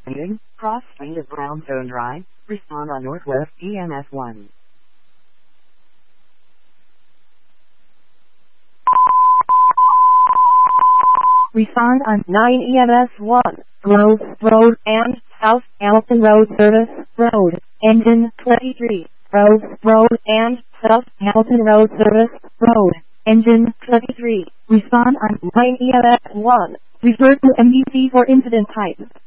Meeting, Cross Street of Brownstone Drive, respond on Northwest EMS 1. Respond on 9 EMS 1, Grove Road and South Hamilton Road Service Road, Engine 23, Grove Road and South Hamilton Road Service Road, Engine 23. Respond on 9 EMS 1. Refer to MDC for incident type.